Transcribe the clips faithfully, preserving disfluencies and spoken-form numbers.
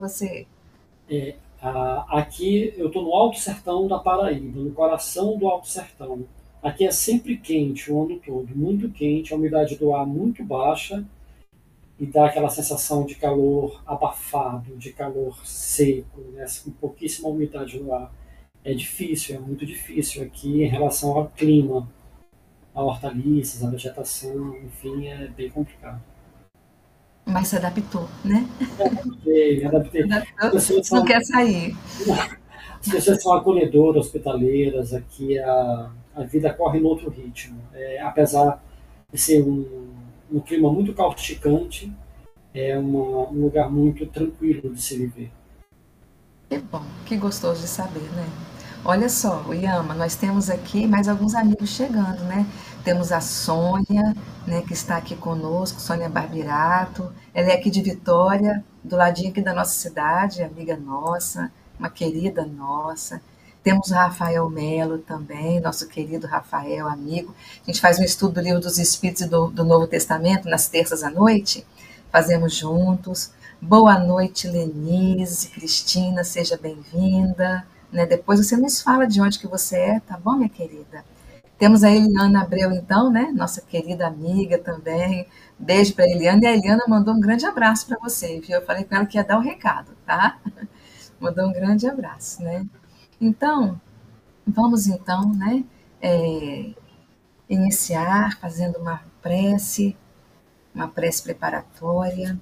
Você? É, a, aqui eu estou no Alto Sertão da Paraíba, no coração do Alto Sertão. Aqui é sempre quente o ano todo, muito quente, a umidade do ar muito baixa e dá aquela sensação de calor abafado, de calor seco, né, com pouquíssima umidade no ar. É difícil, é muito difícil aqui em relação ao clima, a hortaliças, a vegetação, enfim, é bem complicado. Mas se adaptou, né? Me adaptei, me adaptei. As Adaptou, pessoas não são quer sair. As pessoas são acolhedoras, hospitaleiras, aqui a, a vida corre em outro ritmo. É, apesar de ser um, um clima muito causticante, é uma, um lugar muito tranquilo de se viver. Que bom, que gostoso de saber, né? Olha só, o Yama, nós temos aqui mais alguns amigos chegando, né? Temos a Sônia, né, que está aqui conosco, Sônia Barbirato. Ela é aqui de Vitória, do ladinho aqui da nossa cidade, amiga nossa, uma querida nossa. Temos o Rafael Melo também, nosso querido Rafael, amigo. A gente faz um estudo do Livro dos Espíritos e do, do Novo Testamento nas terças à noite. Fazemos juntos. Boa noite, Lenise, Cristina, seja bem-vinda. Né? Depois você nos fala de onde que você é, tá bom, minha querida? Temos a Eliana Abreu, então, né? Nossa querida amiga também. Beijo para a Eliana. E a Eliana mandou um grande abraço para você, viu? Eu falei com ela que ia dar o recado, tá? Mandou um grande abraço, né? Então, vamos então, né? é, iniciar fazendo uma prece, uma prece preparatória,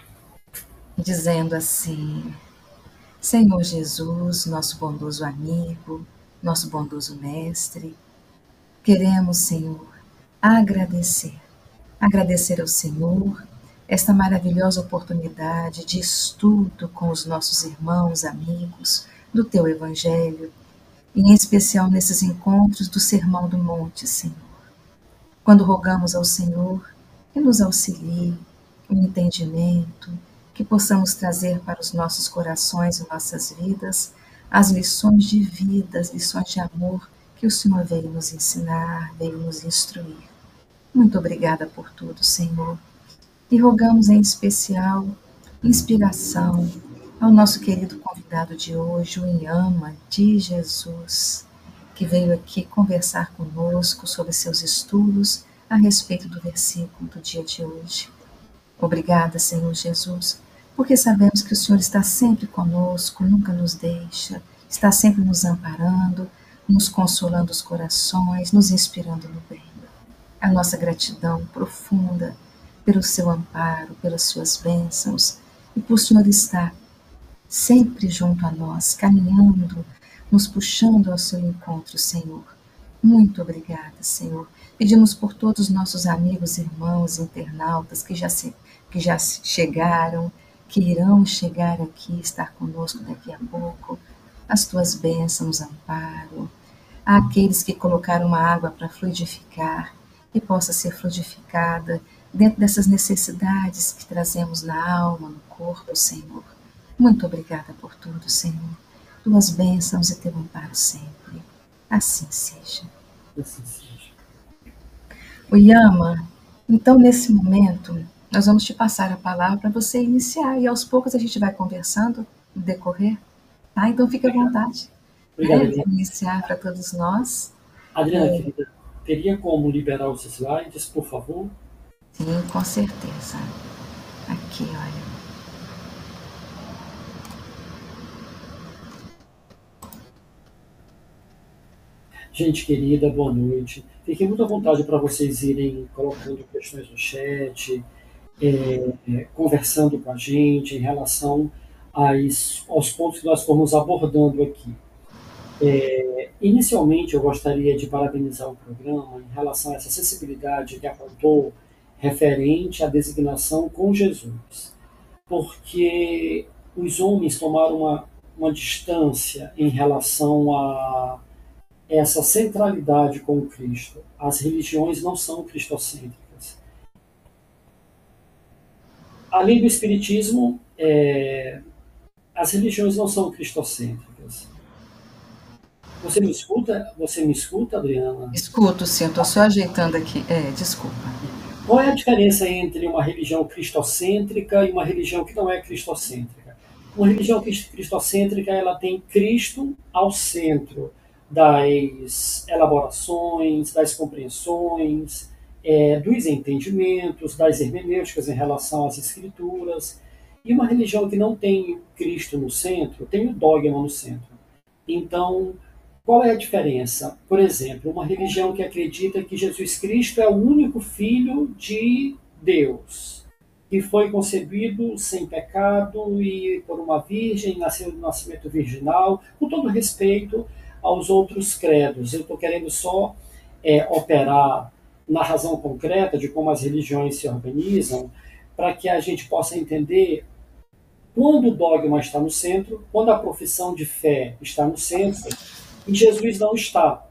dizendo assim: Senhor Jesus, nosso bondoso amigo, nosso bondoso mestre, queremos, Senhor, agradecer. Agradecer ao Senhor esta maravilhosa oportunidade de estudo com os nossos irmãos, amigos do Teu Evangelho, em especial nesses encontros do Sermão do Monte, Senhor. Quando rogamos ao Senhor que nos auxilie o entendimento, que possamos trazer para os nossos corações e nossas vidas as lições de vida, as lições de amor que o Senhor veio nos ensinar, veio nos instruir. Muito obrigada por tudo, Senhor. E rogamos em especial inspiração ao nosso querido convidado de hoje, o Inhama de Jesus, que veio aqui conversar conosco sobre seus estudos a respeito do versículo do dia de hoje. Obrigada, Senhor Jesus, porque sabemos que o Senhor está sempre conosco, nunca nos deixa, está sempre nos amparando, nos consolando os corações, nos inspirando no bem. A nossa gratidão profunda pelo seu amparo, pelas suas bênçãos e por o Senhor estar sempre junto a nós, caminhando, nos puxando ao seu encontro, Senhor. Muito obrigada, Senhor. Pedimos por todos os nossos amigos, irmãos, internautas que já, se, que já chegaram, que irão chegar aqui, estar conosco daqui a pouco. As tuas bênçãos, amparo. Àqueles que colocaram uma água para fluidificar, que possa ser fluidificada dentro dessas necessidades que trazemos na alma, no corpo, Senhor. Muito obrigada por tudo, Senhor. Tuas bênçãos e teu amparo sempre. Assim seja. Assim seja. O Yama, então nesse momento, nós vamos te passar a palavra para você iniciar e aos poucos a gente vai conversando no decorrer, tá? Então fique à vontade. Obrigado, Né? Adriana. Iniciar para todos nós. Adriana, É, querida, teria como liberar os slides, por favor? sim, com certeza. Aqui, olha. Gente querida, boa noite. Fiquem muito à vontade para vocês irem colocando questões no chat, é, é, conversando com a gente em relação às, aos pontos que nós fomos abordando aqui. É, inicialmente, eu gostaria de parabenizar o programa em relação a essa sensibilidade que apontou referente à designação com Jesus, porque os homens tomaram uma, uma distância em relação a essa centralidade com o Cristo. As religiões não são cristocêntricas. Além do Espiritismo, é, as religiões não são cristocêntricas. Você me escuta? Você me escuta, Adriana? Escuto, sim, estou só ajeitando aqui. É, desculpa. Qual é a diferença entre uma religião cristocêntrica e uma religião que não é cristocêntrica? Uma religião cristocêntrica, ela tem Cristo ao centro das elaborações, das compreensões, é, dos entendimentos, das hermenêuticas em relação às escrituras. E uma religião que não tem Cristo no centro, tem o dogma no centro. Então, qual é a diferença? Por exemplo, uma religião que acredita que Jesus Cristo é o único Filho de Deus, que foi concebido sem pecado e por uma virgem, nasceu do nascimento virginal, com todo respeito aos outros credos. Eu estou querendo só é, operar na razão concreta de como as religiões se organizam, para que a gente possa entender quando o dogma está no centro, quando a profissão de fé está no centro, e Jesus não está.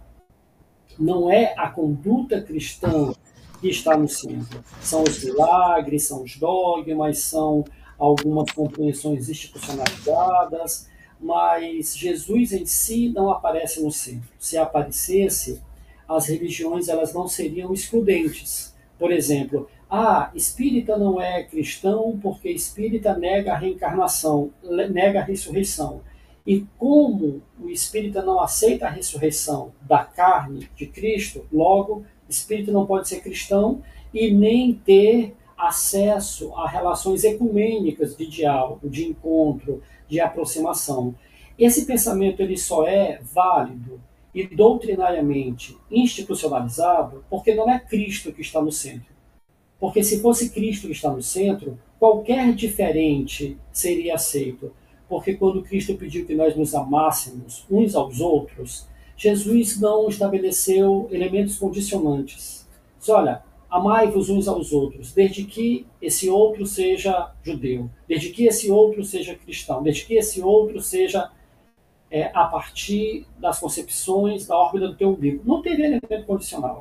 Não é a conduta cristã que está no centro. São os milagres, são os dogmas, são algumas compreensões institucionalizadas, mas Jesus em si não aparece no centro. Se aparecesse, as religiões elas não seriam excludentes. Por exemplo, ah, espírita não é cristão porque espírita nega a reencarnação, nega a ressurreição. E como o espírita não aceita a ressurreição da carne de Cristo, logo, espírita não pode ser cristão e nem ter acesso a relações ecumênicas de diálogo, de encontro, de aproximação. Esse pensamento ele só é válido e doutrinariamente institucionalizado porque não é Cristo que está no centro. Porque se fosse Cristo que está no centro, qualquer diferente seria aceito. Porque quando Cristo pediu que nós nos amássemos uns aos outros, Jesus não estabeleceu elementos condicionantes. Diz, olha, amai-vos uns aos outros, desde que esse outro seja judeu, desde que esse outro seja cristão, desde que esse outro seja é, a partir das concepções da órbita do teu umbigo. Não teve elemento condicional.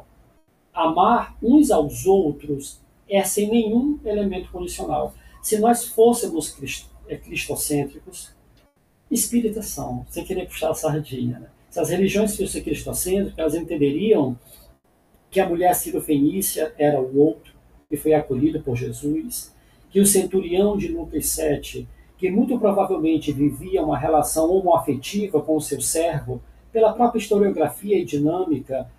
Amar uns aos outros é sem nenhum elemento condicional. Se nós fôssemos crist cristocêntricos, espíritas são, sem querer puxar a sardinha. Né? Se as religiões fossem cristocêntricas, elas entenderiam que a mulher sírio-fenícia era o outro, que foi acolhido por Jesus, que o centurião de Lucas sete, que muito provavelmente vivia uma relação homoafetiva com o seu servo, pela própria historiografia e dinâmica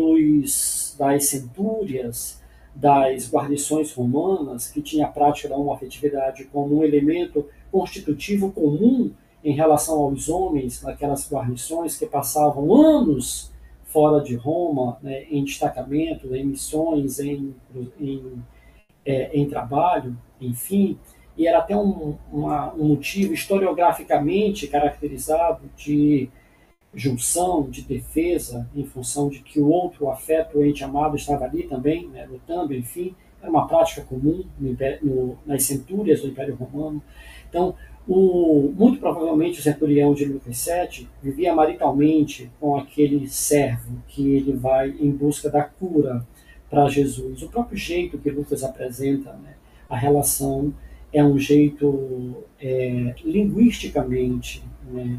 dos, das centúrias, das guarnições romanas, que tinha a prática da homoafetividade como um elemento constitutivo comum em relação aos homens naquelas guarnições que passavam anos fora de Roma, né, em destacamento, em missões, em, em, é, em trabalho, enfim, e era até um, uma, um motivo historiograficamente caracterizado de junção, de defesa, em função de que o outro, o afeto, o ente amado estava ali também, né, lutando, enfim, era uma prática comum no, no, nas centúrias do Império Romano. Então, o, muito provavelmente o centurião de Lucas sete vivia maritalmente com aquele servo que ele vai em busca da cura para Jesus. O próprio jeito que Lucas apresenta, né, a relação é um jeito é, linguisticamente, né,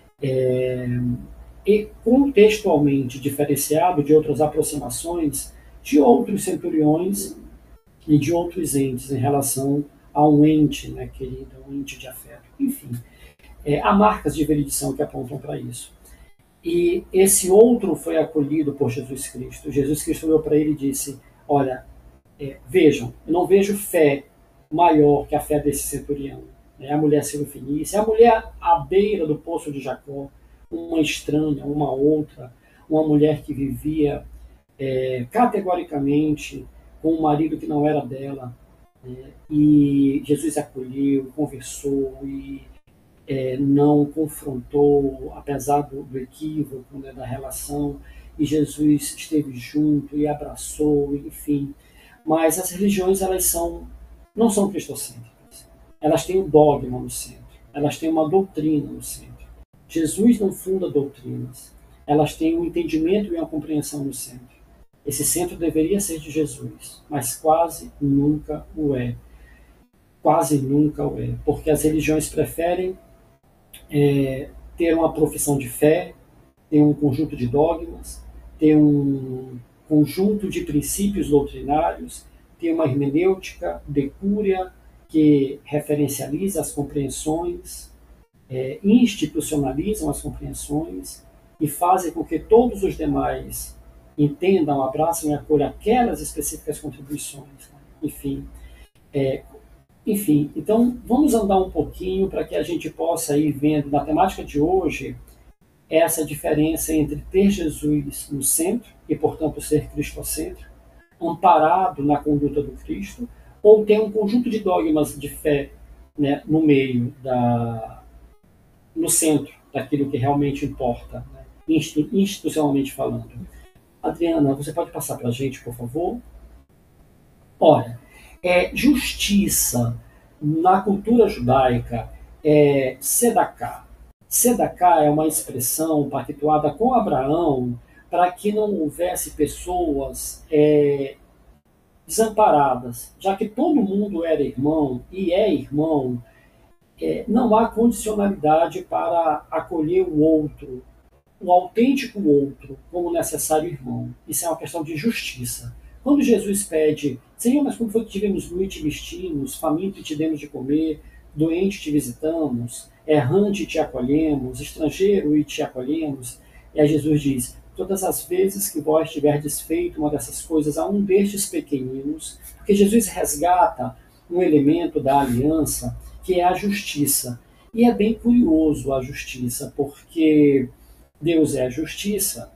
é, e contextualmente diferenciado de outras aproximações de outros centuriões e de outros entes em relação a um ente, né, querido, um ente de afeto. Enfim, é, há marcas de veridição que apontam para isso. E esse outro foi acolhido por Jesus Cristo. Jesus Cristo olhou para ele e disse, olha, é, vejam, eu não vejo fé maior que a fé desse centurião. É a mulher sírio-fenícia, a mulher à beira do poço de Jacó, uma estranha, uma outra, uma mulher que vivia é, categoricamente com um marido que não era dela, é, e Jesus acolheu, conversou e é, não confrontou, apesar do, do equívoco, né, da relação, e Jesus esteve junto e abraçou, enfim. Mas as religiões elas são, não são cristocêntricas, elas têm um dogma no centro, elas têm uma doutrina no centro. Jesus não funda doutrinas, elas têm um entendimento e uma compreensão no centro. Esse centro deveria ser de Jesus, mas quase nunca o é. Quase nunca o é, porque as religiões preferem é, ter uma profissão de fé, ter um conjunto de dogmas, ter um conjunto de princípios doutrinários, ter uma hermenêutica decúria que referencializa as compreensões, é, institucionalizam as compreensões e fazem com que todos os demais entendam, abracem e acolham aquelas específicas contribuições. Né? Enfim, é, enfim, então vamos andar um pouquinho para que a gente possa ir vendo na temática de hoje essa diferença entre ter Jesus no centro e, portanto, ser cristocêntrico, amparado na conduta do Cristo, ou ter um conjunto de dogmas de fé, né, no meio, da, no centro daquilo que realmente importa, né, institucionalmente falando. Adriana, você pode passar para a gente, por favor? Olha, é, justiça na cultura judaica é sedaká. Sedaká é uma expressão pactuada com Abraão para que não houvesse pessoas é, desamparadas, já que todo mundo era irmão e é irmão, é, não há condicionalidade para acolher o outro, o autêntico outro, como necessário irmão. Isso é uma questão de justiça. Quando Jesus pede, Senhor, mas como foi que tivemos noite e vestimos, faminto e te demos de comer, doente te visitamos, errante te acolhemos, estrangeiro e te acolhemos, e aí Jesus diz, todas as vezes que vós tiverdes feito uma dessas coisas a um destes pequeninos, porque Jesus resgata um elemento da aliança, que é a justiça. E é bem curioso a justiça, porque Deus é a justiça,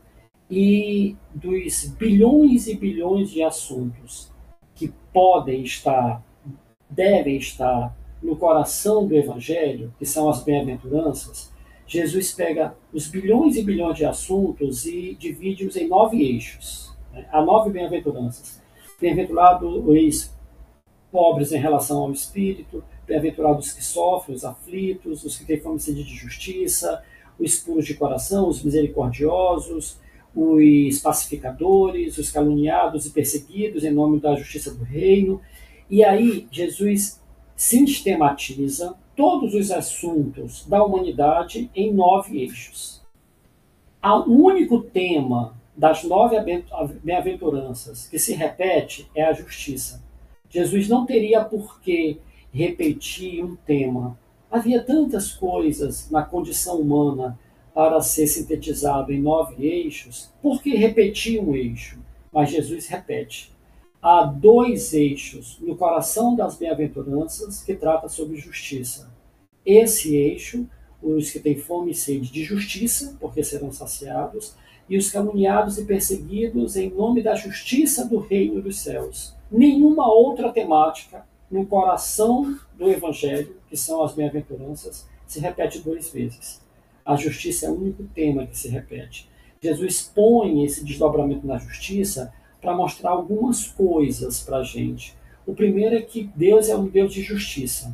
e dos bilhões e bilhões de assuntos que podem estar, devem estar no coração do Evangelho, que são as bem-aventuranças, Jesus pega os bilhões e bilhões de assuntos e divide-os em nove eixos. Né? Há nove bem-aventuranças. Bem-aventurados os pobres em relação ao espírito, bem-aventurados os que sofrem, os aflitos, os que têm fome e sede de justiça, os puros de coração, os misericordiosos, os pacificadores, os caluniados e perseguidos em nome da justiça do reino. E aí Jesus sistematiza todos os assuntos da humanidade em nove eixos. O único tema das nove bem-aventuranças que se repete é a justiça. Jesus não teria por que repetir um tema. Havia tantas coisas na condição humana para ser sintetizado em nove eixos, por que repetir um eixo? Mas Jesus repete. Há dois eixos no coração das bem-aventuranças que trata sobre justiça. Esse eixo, os que têm fome e sede de justiça, porque serão saciados, e os caluniados e perseguidos em nome da justiça do reino dos céus. Nenhuma outra temática no coração do Evangelho, que são as bem-aventuranças, se repete duas vezes. A justiça é o único tema que se repete. Jesus põe esse desdobramento na justiça para mostrar algumas coisas para a gente. O primeiro é que Deus é um Deus de justiça.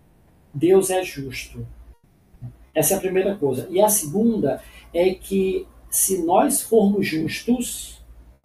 Deus é justo. Essa é a primeira coisa. E a segunda é que se nós formos justos,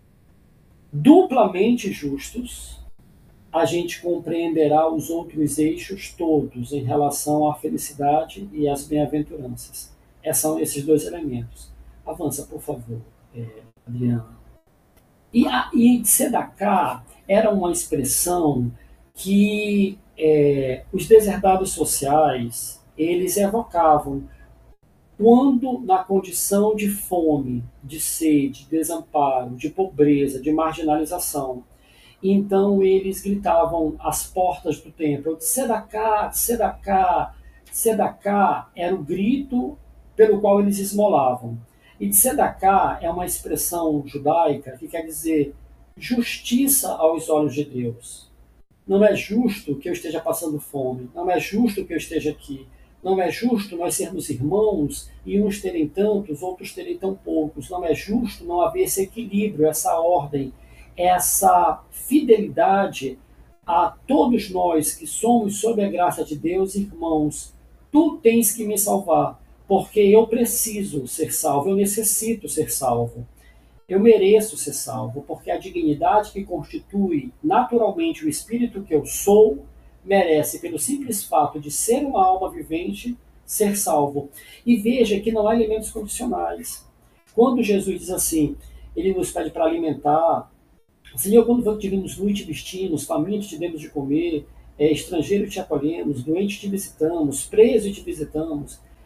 duplamente justos, a gente compreenderá os outros eixos todos em relação à felicidade e às bem-aventuranças. São esses dois elementos. Avança, por favor, Adriana. E, a, e Sedaká era uma expressão que é, os deserdados sociais eles evocavam quando na condição de fome, de sede, de desamparo, de pobreza, de marginalização. Então eles gritavam às portas do templo, Sedaká, Sedaká, Sedaká era o grito pelo qual eles esmolavam. E Sedaká é uma expressão judaica que quer dizer justiça aos olhos de Deus. Não é justo que eu esteja passando fome, não é justo que eu esteja aqui, não é justo nós sermos irmãos e uns terem tantos, outros terem tão poucos, não é justo não haver esse equilíbrio, essa ordem, essa fidelidade a todos nós que somos, sob a graça de Deus, irmãos. Tu tens que me salvar, porque eu preciso ser salvo, eu necessito ser salvo. Eu mereço ser salvo, porque a dignidade que constitui naturalmente o espírito que eu sou, merece, pelo simples fato de ser uma alma vivente, ser salvo. E veja que não há elementos condicionais. Quando Jesus diz assim, ele nos pede para alimentar, Senhor, quando tivemos noite vestimos, famintos te demos de comer, é, estrangeiro te acolhemos, doente te visitamos, preso te visitamos.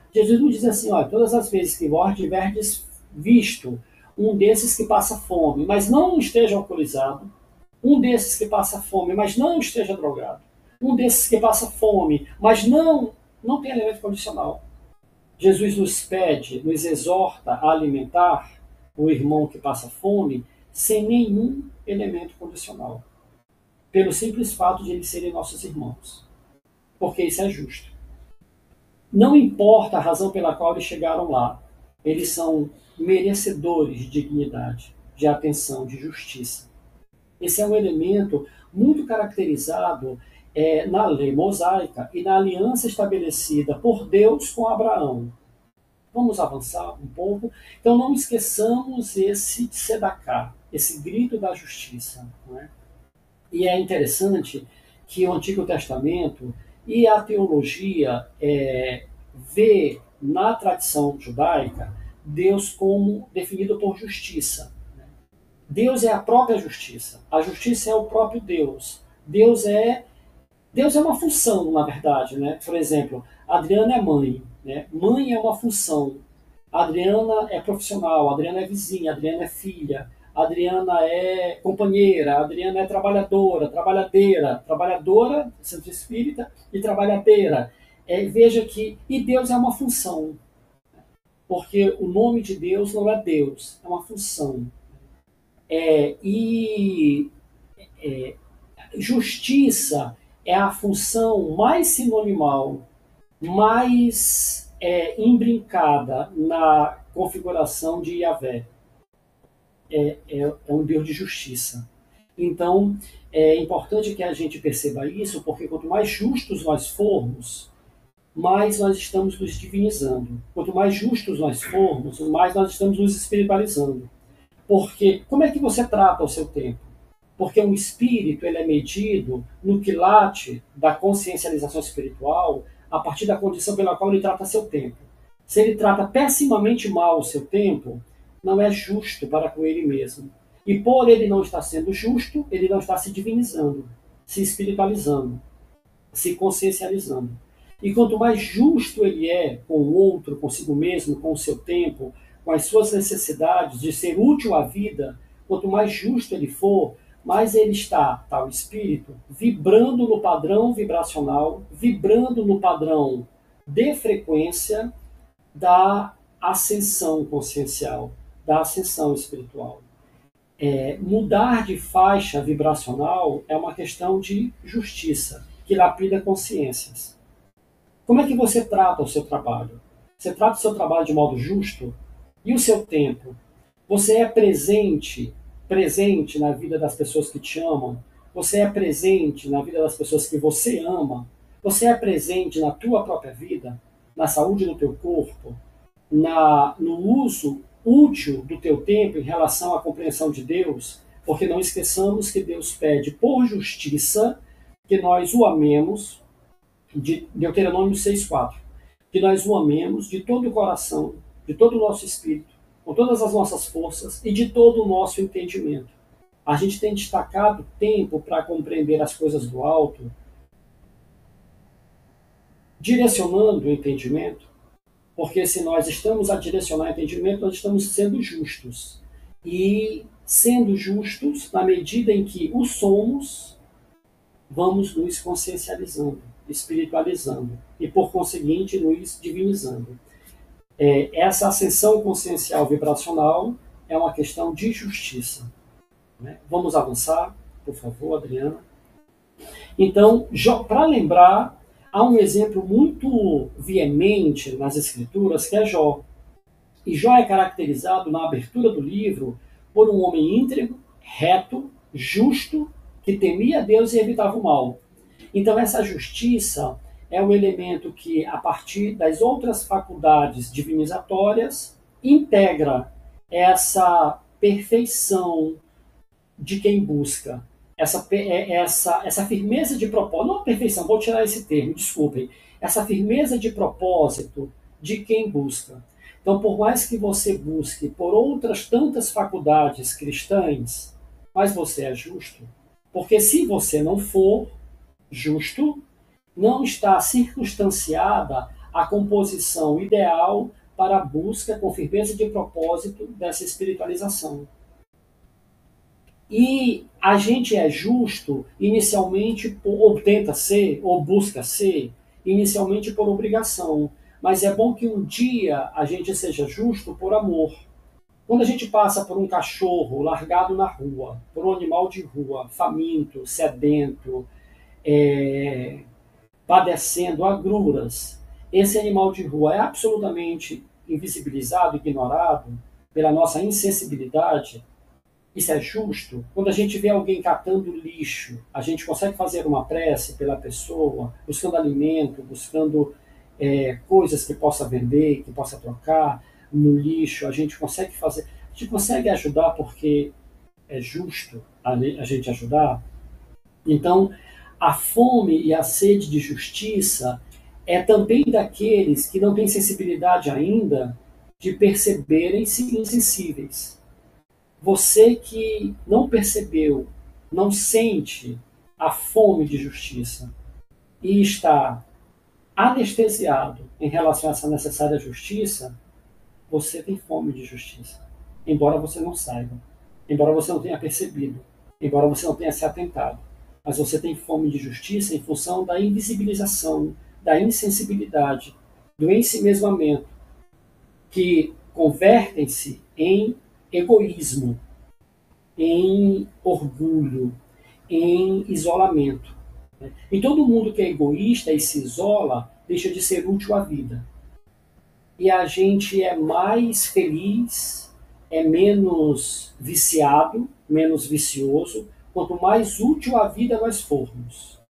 Jesus não diz assim, olha, todas as vezes que vós tiverdes visto um desses que passa fome, mas não esteja alcoolizado, um desses que passa fome, mas não esteja drogado, um desses que passa fome, mas não, não tem alimento condicional. Jesus nos pede, nos exorta a alimentar o irmão que passa fome sem nenhum elemento condicional, pelo simples fato de eles serem nossos irmãos, porque isso é justo. Não importa a razão pela qual eles chegaram lá, eles são merecedores de dignidade, de atenção, de justiça. Esse é um elemento muito caracterizado é, na lei mosaica e na aliança estabelecida por Deus com Abraão. Vamos avançar um pouco. Então não esqueçamos esse tzedakah, esse grito da justiça. Não é? E é interessante que o Antigo Testamento e a teologia é, vê na tradição judaica Deus como definido por justiça. Deus é a própria justiça. A justiça é o próprio Deus. Deus é Deus é uma função, na verdade, né? Por exemplo, a Adriana é mãe, né? Mãe é uma função. A Adriana é profissional, a Adriana é vizinha, a Adriana é filha, a Adriana é companheira, a Adriana é trabalhadora, trabalhadeira, trabalhadora, centro espírita, e trabalhadeira. É, veja que e Deus é uma função, porque o nome de Deus não é Deus, é uma função. É, e é, justiça é a função mais sinonimal, mais é, imbrincada na configuração de Yahvé. É, é, é um Deus de justiça. Então, é importante que a gente perceba isso, porque quanto mais justos nós formos, mais nós estamos nos divinizando. Quanto mais justos nós formos, mais nós estamos nos espiritualizando. Porque como é que você trata o seu tempo? Porque o espírito ele é medido no quilate da consciencialização espiritual a partir da condição pela qual ele trata seu tempo. Se ele trata pessimamente mal o seu tempo, não é justo para com ele mesmo. E por ele não estar sendo justo, ele não está se divinizando, se espiritualizando, se consciencializando. E quanto mais justo ele é com o outro, consigo mesmo, com o seu tempo, com as suas necessidades de ser útil à vida, quanto mais justo ele for, mais ele está, tal espírito, vibrando no padrão vibracional, vibrando no padrão de frequência da ascensão consciencial, da ascensão espiritual. É, mudar de faixa vibracional é uma questão de justiça, que lapida consciências. Como é que você trata o seu trabalho? Você trata o seu trabalho de modo justo? E o seu tempo? Você é presente, presente na vida das pessoas que te amam? Você é presente na vida das pessoas que você ama? Você é presente na tua própria vida? Na saúde do teu corpo? Na, no uso útil do teu tempo em relação à compreensão de Deus? Porque não esqueçamos que Deus pede por justiça que nós o amemos, de Deuteronômio seis, quatro, que nós o amemos de todo o coração, de todo o nosso espírito, com todas as nossas forças e de todo o nosso entendimento. A gente tem destacado tempo para compreender as coisas do alto, direcionando o entendimento, porque se nós estamos a direcionar o entendimento, nós estamos sendo justos. E sendo justos, na medida em que o somos, vamos nos consciencializando, espiritualizando e, por conseguinte, nos divinizando. É, essa ascensão consciencial vibracional é uma questão de justiça. Né? Vamos avançar, por favor, Adriana. Então, para lembrar, há um exemplo muito veemente nas Escrituras, que é Jó. E Jó é caracterizado na abertura do livro por um homem íntegro, reto, justo, que temia Deus e evitava o mal. Então, essa justiça é um elemento que, a partir das outras faculdades divinizatórias, integra essa perfeição de quem busca, essa, essa, essa firmeza de propósito, não a perfeição, vou tirar esse termo, desculpem, essa firmeza de propósito de quem busca. Então, por mais que você busque por outras tantas faculdades cristãs, mas você é justo, porque se você não for justo, não está circunstanciada a composição ideal para a busca com firmeza de propósito dessa espiritualização. E a gente é justo inicialmente, por, ou tenta ser, ou busca ser, inicialmente por obrigação. Mas é bom que um dia a gente seja justo por amor. Quando a gente passa por um cachorro largado na rua, por um animal de rua, faminto, sedento, é, padecendo agruras, esse animal de rua é absolutamente invisibilizado, ignorado pela nossa insensibilidade. Isso é justo? Quando a gente vê alguém catando lixo, a gente consegue fazer uma prece pela pessoa, buscando alimento, buscando é, coisas que possa vender, que possa trocar no lixo, a gente consegue fazer, a gente consegue ajudar porque é justo a, a gente ajudar. Então, a fome e a sede de justiça é também daqueles que não têm sensibilidade ainda de perceberem-se insensíveis. Você que não percebeu, não sente a fome de justiça e está anestesiado em relação a essa necessária justiça, você tem fome de justiça. Embora você não saiba, embora você não tenha percebido, embora você não tenha se atentado. Mas você tem fome de justiça em função da invisibilização, da insensibilidade, do ensimesmamento, que convertem-se em egoísmo, em orgulho, em isolamento. E todo mundo que é egoísta e se isola deixa de ser útil à vida. E a gente é mais feliz, é menos viciado, menos vicioso, quanto mais útil à vida nós formos.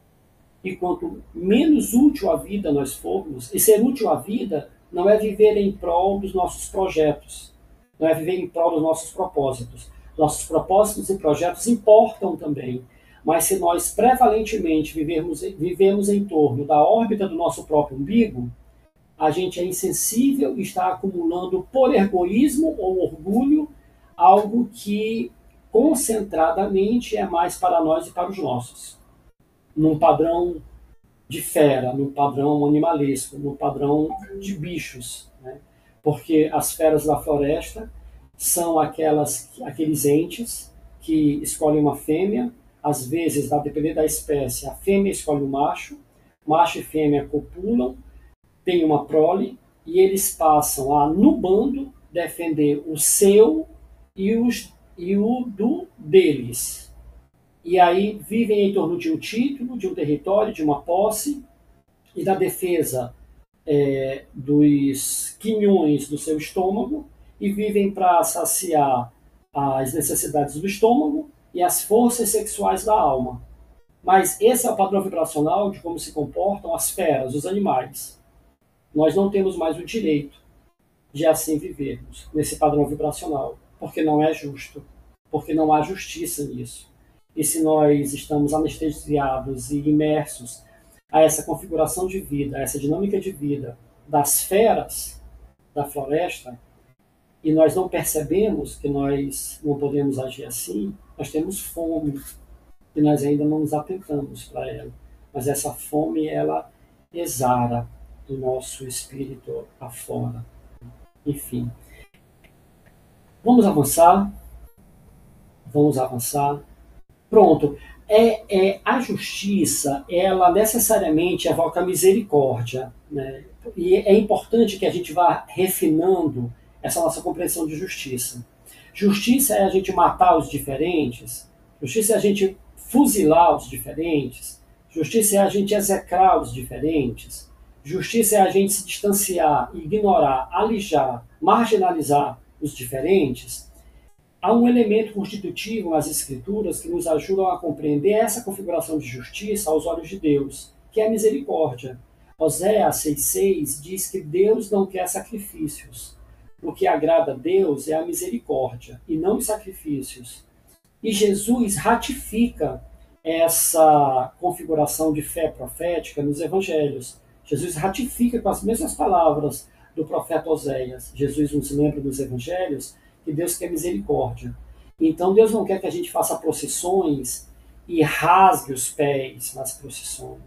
E quanto menos útil à vida nós formos, e ser útil à vida não é viver em prol dos nossos projetos, não é viver em prol dos nossos propósitos. Nossos propósitos e projetos importam também, mas se nós prevalentemente vivermos, vivemos em torno da órbita do nosso próprio umbigo, a gente é insensível e está acumulando por egoísmo ou orgulho algo que concentradamente é mais para nós e para os nossos. Num padrão de fera, num padrão animalesco, num padrão de bichos. Né? Porque as feras da floresta são aquelas, aqueles entes que escolhem uma fêmea, às vezes, a depender da espécie, a fêmea escolhe o macho, macho e fêmea copulam, tem uma prole, e eles passam a, no bando, defender o seu e, os, e o do deles. E aí vivem em torno de um título, de um território, de uma posse, e da defesa é, dos quinhões do seu estômago, e vivem para saciar as necessidades do estômago e as forças sexuais da alma. Mas esse é o padrão vibracional de como se comportam as feras, os animais. Nós não temos mais o direito de assim vivermos, nesse padrão vibracional, porque não é justo, porque não há justiça nisso. E se nós estamos anestesiados e imersos a essa configuração de vida, a essa dinâmica de vida das feras da floresta, e nós não percebemos que nós não podemos agir assim, nós temos fome, e nós ainda não nos atentamos para ela. Mas essa fome, ela exara do nosso espírito afora. Enfim. Vamos avançar. Vamos avançar. Pronto. É, é, a justiça, ela necessariamente evoca misericórdia. Né? E é importante que a gente vá refinando essa nossa compreensão de justiça. Justiça é a gente matar os diferentes. Justiça é a gente fuzilar os diferentes. Justiça é a gente execrar os diferentes. Justiça é a gente se distanciar, ignorar, alijar, marginalizar os diferentes. Há um elemento constitutivo nas Escrituras que nos ajudam a compreender essa configuração de justiça aos olhos de Deus, que é a misericórdia. Oséias seis seis diz que Deus não quer sacrifícios. O que agrada a Deus é a misericórdia, e não os sacrifícios. E Jesus ratifica essa configuração de fé profética nos evangelhos. Jesus ratifica com as mesmas palavras do profeta Oséias. Jesus nos lembra nos evangelhos que Deus quer misericórdia. Então Deus não quer que a gente faça procissões e rasgue os pés nas procissões.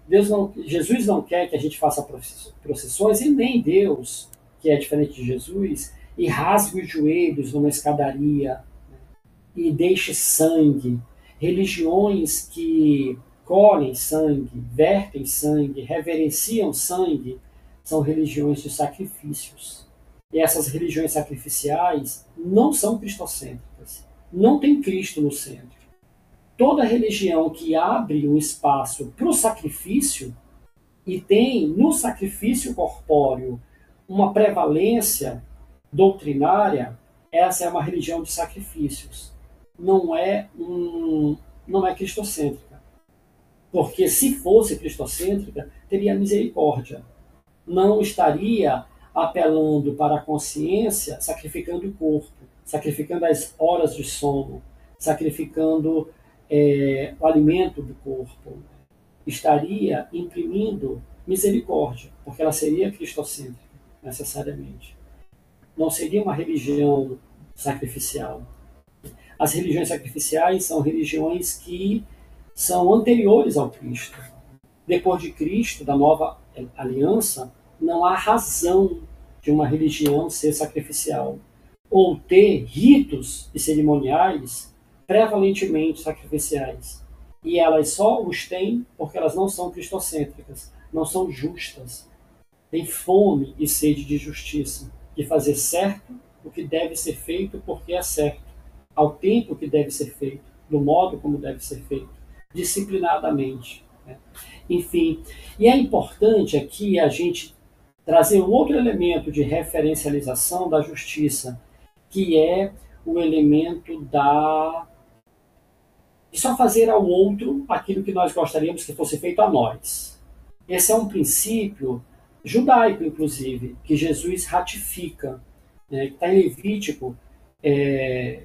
Deus não, Jesus não quer que a gente faça procissões, e nem Deus, que é diferente de Jesus, e rasgue os joelhos numa escadaria e deixe sangue. Religiões que colhem sangue, vertem sangue, reverenciam sangue, são religiões de sacrifícios. E essas religiões sacrificiais não são cristocêntricas. Não tem Cristo no centro. Toda religião que abre um espaço para o sacrifício e tem no sacrifício corpóreo uma prevalência doutrinária, essa é uma religião de sacrifícios. Não é, um, não é cristocêntrica. Porque se fosse cristocêntrica, teria misericórdia. Não estaria apelando para a consciência, sacrificando o corpo, sacrificando as horas de sono, sacrificando é, o alimento do corpo. Estaria imprimindo misericórdia, porque ela seria cristocêntrica, necessariamente. Não seria uma religião sacrificial. As religiões sacrificiais são religiões que são anteriores ao Cristo. Depois de Cristo, da nova aliança, não há razão de uma religião ser sacrificial ou ter ritos e cerimoniais prevalentemente sacrificiais. E elas só os têm porque elas não são cristocêntricas, não são justas. Têm fome e sede de justiça, de fazer certo o que deve ser feito porque é certo, ao tempo que deve ser feito, do modo como deve ser feito, disciplinadamente. Né? Enfim, e é importante aqui a gente trazer um outro elemento de referencialização da justiça, que é o elemento da de só fazer ao outro aquilo que nós gostaríamos que fosse feito a nós. Esse é um princípio judaico, inclusive, que Jesus ratifica, né, que está em Levítico, é,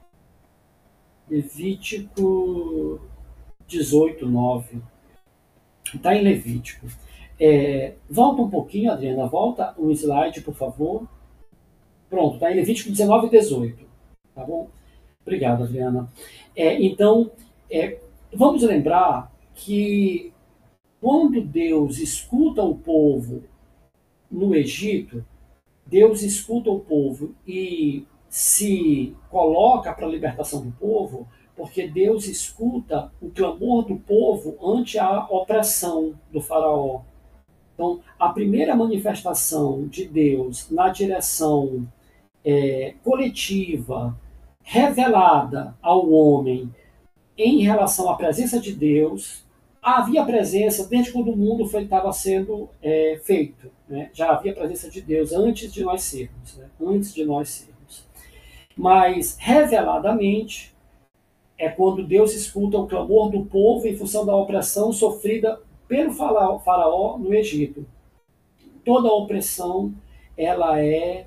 Levítico dezoito, nove. Está em Levítico. É, volta um pouquinho, Adriana, volta um slide, por favor. Pronto, está em Levítico dezenove, dezoito. Tá bom? Obrigado, Adriana. É, então, é, vamos lembrar que quando Deus escuta o povo no Egito, Deus escuta o povo e se coloca para a libertação do povo, porque Deus escuta o clamor do povo ante a opressão do faraó. Então, a primeira manifestação de Deus na direção é, coletiva, revelada ao homem em relação à presença de Deus, havia presença desde quando o mundo estava sendo é, feito. Né? Já havia presença de Deus antes de nós sermos. Né? Antes de nós sermos. Mas, reveladamente, é quando Deus escuta o clamor do povo em função da opressão sofrida pelo faraó no Egito. Toda a opressão ela é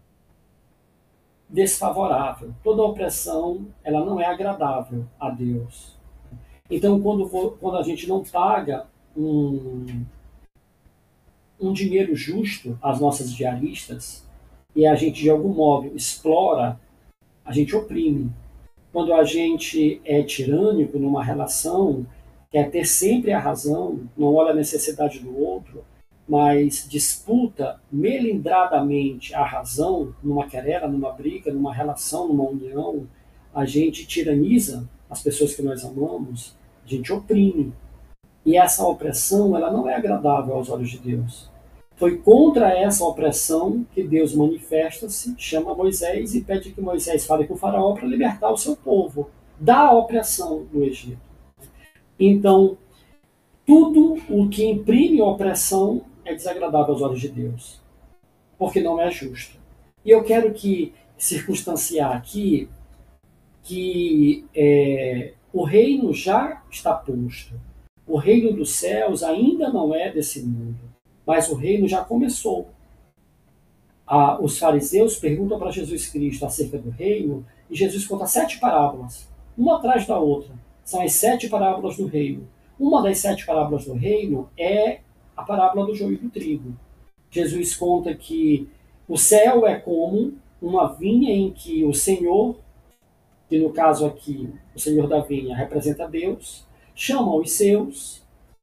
desfavorável. Toda opressão ela não é agradável a Deus. Então, quando, quando a gente não paga um, um dinheiro justo às nossas diaristas e a gente, de algum modo, explora, a gente oprime. Quando a gente é tirânico numa relação, quer ter sempre a razão, não olha a necessidade do outro, mas disputa melindradamente a razão numa querela, numa briga, numa relação, numa união, a gente tiraniza as pessoas que nós amamos, a gente oprime. E essa opressão ela não é agradável aos olhos de Deus. Foi contra essa opressão que Deus manifesta-se, chama Moisés e pede que Moisés fale com o faraó para libertar o seu povo da opressão do Egito. Então, tudo o que imprime opressão é desagradável aos olhos de Deus, porque não é justo. E eu quero que circunstanciar aqui que é, o reino já está posto. O reino dos céus ainda não é desse mundo, mas o reino já começou. Ah, os fariseus perguntam para Jesus Cristo acerca do reino, e Jesus conta sete parábolas, uma atrás da outra. São as sete parábolas do reino. Uma das sete parábolas do reino é a parábola do joio e do trigo. Jesus conta que o céu é como uma vinha em que o Senhor, que no caso aqui, o Senhor da vinha representa Deus, chama os seus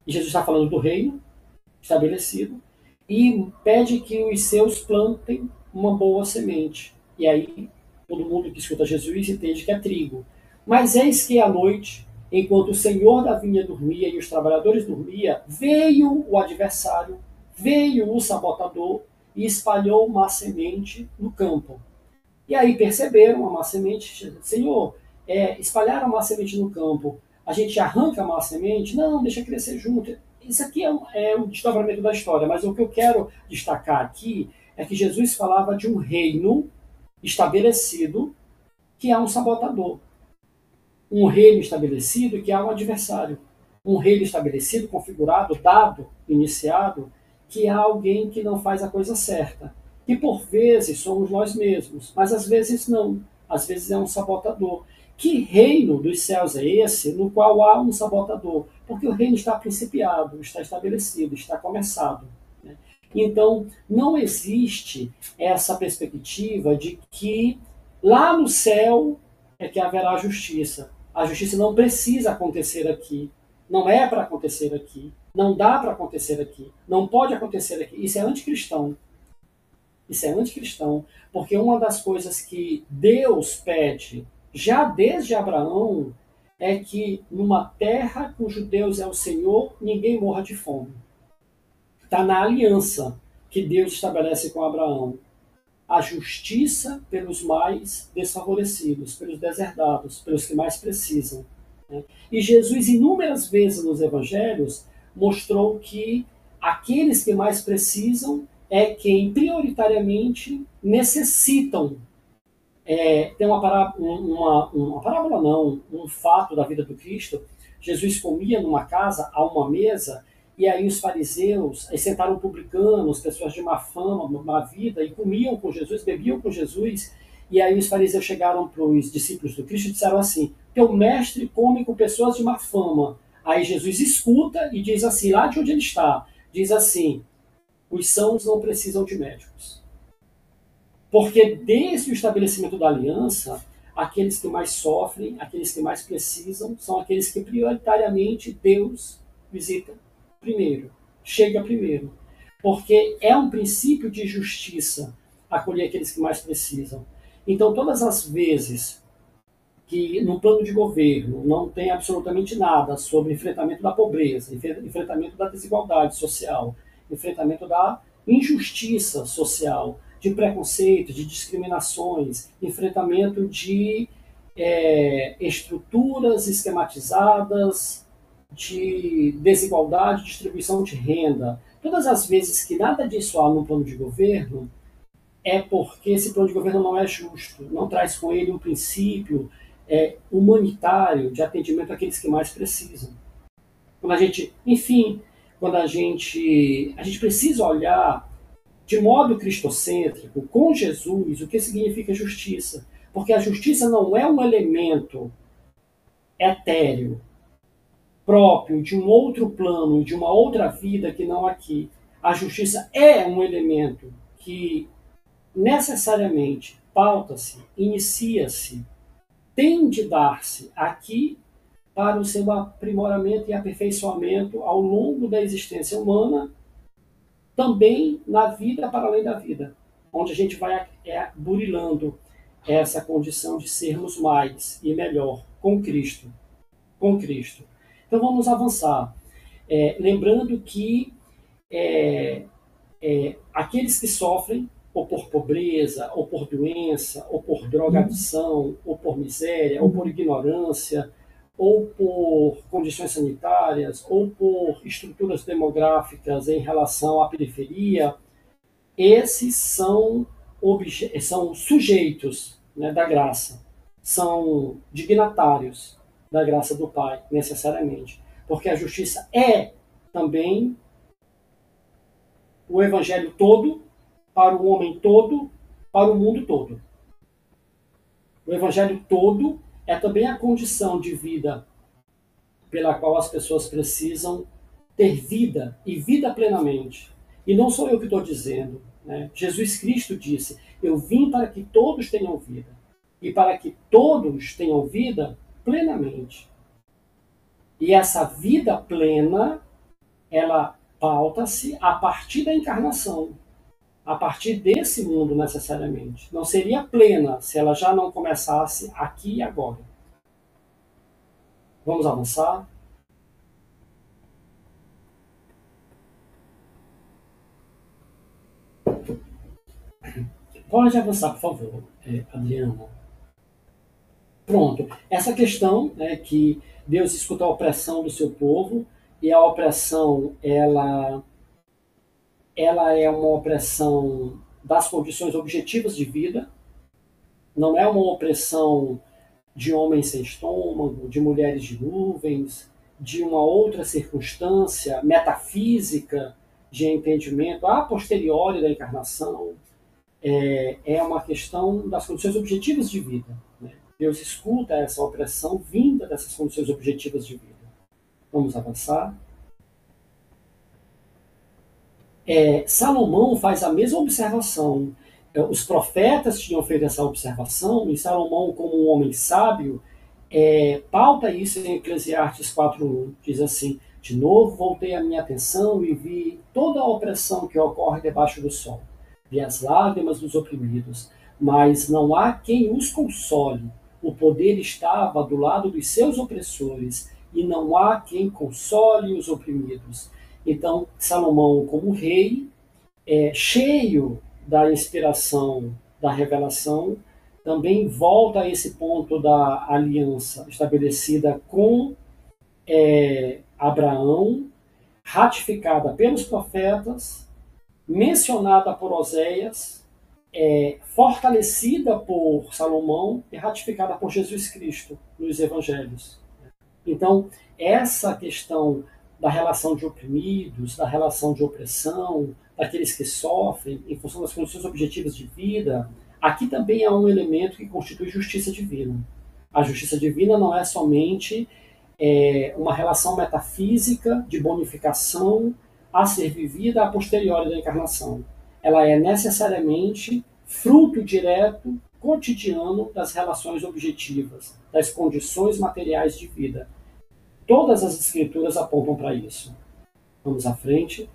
E Jesus está falando do reino estabelecido e pede que os seus plantem uma boa semente. E aí todo mundo que escuta Jesus entende que é trigo. Mas eis que à noite, enquanto o senhor da vinha dormia e os trabalhadores dormiam, veio o adversário, veio o sabotador e espalhou uma semente no campo. E aí perceberam a má semente, Senhor, é, espalharam a má semente no campo, a gente arranca a má semente? Não, deixa crescer junto. Isso aqui é um, é um desdobramento da história, mas o que eu quero destacar aqui é que Jesus falava de um reino estabelecido que há um sabotador, um reino estabelecido que há um adversário, um reino estabelecido, configurado, dado, iniciado, que há alguém que não faz a coisa certa. Que por vezes somos nós mesmos, mas às vezes não. Às vezes é um sabotador. Que reino dos céus é esse no qual há um sabotador? Porque o reino está principiado, está estabelecido, está começado. Né? Então, não existe essa perspectiva de que lá no céu é que haverá justiça. A justiça não precisa acontecer aqui. Não é para acontecer aqui. Não dá para acontecer aqui. Não pode acontecer aqui. Isso é anticristão. Isso é anticristão. Porque uma das coisas que Deus pede, já desde Abraão, é que numa terra cujo Deus é o Senhor, ninguém morra de fome. Está na aliança que Deus estabelece com Abraão. A justiça pelos mais desfavorecidos, pelos deserdados, pelos que mais precisam. Né? E Jesus, inúmeras vezes nos evangelhos, mostrou que aqueles que mais precisam é quem prioritariamente necessitam. É, tem uma parábola, uma, uma parábola não, um fato da vida do Cristo. Jesus comia numa casa, a uma mesa, e aí os fariseus, aí sentaram publicanos, pessoas de má fama, má vida, e comiam com Jesus, bebiam com Jesus, e aí os fariseus chegaram para os discípulos do Cristo e disseram assim, teu mestre come com pessoas de má fama. Aí Jesus escuta e diz assim, lá de onde ele está, diz assim, os sãos não precisam de médicos. Porque desde o estabelecimento da aliança, aqueles que mais sofrem, aqueles que mais precisam, são aqueles que prioritariamente Deus visita primeiro, chega primeiro. Porque é um princípio de justiça acolher aqueles que mais precisam. Então, todas as vezes que no plano de governo não tem absolutamente nada sobre enfrentamento da pobreza, enfrentamento da desigualdade social, enfrentamento da injustiça social, de preconceito, de discriminações, enfrentamento de é, estruturas esquematizadas, de desigualdade, distribuição de renda. Todas as vezes que nada disso há no plano de governo, é porque esse plano de governo não é justo, não traz com ele um princípio é, humanitário de atendimento àqueles que mais precisam. Quando a gente, enfim, quando a gente, a gente precisa olhar de modo cristocêntrico, com Jesus, o que significa justiça. Porque a justiça não é um elemento etéreo, próprio de um outro plano, de uma outra vida que não aqui. A justiça é um elemento que necessariamente pauta-se, inicia-se, tem de dar-se aqui para o seu aprimoramento e aperfeiçoamento ao longo da existência humana, também na vida para além da vida, onde a gente vai é, burilando essa condição de sermos mais e melhor com Cristo. Com Cristo. Então vamos avançar. É, lembrando que é, é, aqueles que sofrem, ou por pobreza, ou por doença, ou por drogadição, ou por miséria, ou por ignorância, ou por condições sanitárias, ou por estruturas demográficas em relação à periferia, esses são, são sujeitos, né, da graça, são dignatários da graça do Pai, necessariamente. Porque a justiça é também o evangelho todo, para o homem todo, para o mundo todo. O evangelho todo é também a condição de vida pela qual as pessoas precisam ter vida, e vida plenamente. E não sou eu que estou dizendo. Né? Jesus Cristo disse, eu vim para que todos tenham vida, e para que todos tenham vida plenamente. E essa vida plena ela pauta-se a partir da encarnação, a partir desse mundo necessariamente. Não seria plena se ela já não começasse aqui e agora. Vamos avançar? Pode avançar, por favor, Adriana. Pronto. Essa questão, né, que Deus escuta a opressão do seu povo, e a opressão, ela, ela é uma opressão das condições objetivas de vida, não é uma opressão de homens sem estômago, de mulheres de nuvens, de uma outra circunstância metafísica de entendimento a posteriori da encarnação. É, é uma questão das condições objetivas de vida. Né? Deus escuta essa opressão vinda dessas condições objetivas de vida. Vamos avançar. É, Salomão faz a mesma observação. Os profetas tinham feito essa observação, e Salomão, como um homem sábio, é, pauta isso em Eclesiastes quatro um. Diz assim: de novo voltei a minha atenção e vi toda a opressão que ocorre debaixo do sol. Vi as lágrimas dos oprimidos, mas não há quem os console. O poder estava do lado dos seus opressores, e não há quem console os oprimidos. Então, Salomão, como rei, é, cheio da inspiração, da revelação, também volta a esse ponto da aliança estabelecida com é, Abraão, ratificada pelos profetas, mencionada por Oséias, é, fortalecida por Salomão e ratificada por Jesus Cristo nos evangelhos. Então, essa questão da relação de oprimidos, da relação de opressão, daqueles que sofrem em função das condições objetivas de vida, aqui também há um elemento que constitui justiça divina. A justiça divina não é somente é, uma relação metafísica de bonificação a ser vivida a posteriori da encarnação. Ela é necessariamente fruto direto, cotidiano das relações objetivas, das condições materiais de vida. Todas as escrituras apontam para isso. Vamos à frente.